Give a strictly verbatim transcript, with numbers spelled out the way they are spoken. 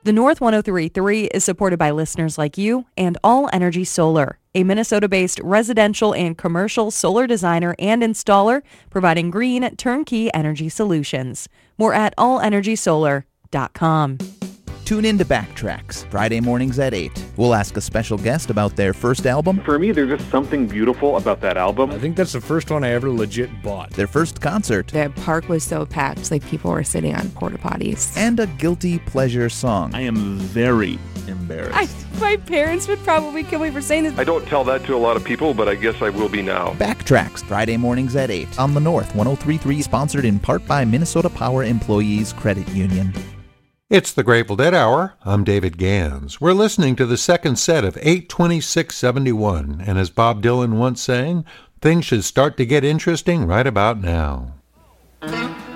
The North one oh three point three is supported by listeners like you and All Energy Solar, a Minnesota-based residential and commercial solar designer and installer providing green turnkey energy solutions. More at all energy solar dot com. Tune in to Backtracks, Friday mornings at eight. We'll ask a special guest about their first album. For me, there's just something beautiful about that album. I think that's the first one I ever legit bought. Their first concert. The park was so packed, like people were sitting on porta potties. And a guilty pleasure song. I am very embarrassed. I, my parents would probably kill me for saying this. I don't tell that to a lot of people, but I guess I will be now. Backtracks, Friday mornings at eight on the North one oh three point three, sponsored in part by Minnesota Power Employees Credit Union. It's the Grateful Dead Hour. I'm David Gans. We're listening to the second set of eight twenty-six seventy-one, and as Bob Dylan once sang, things should start to get interesting right about now.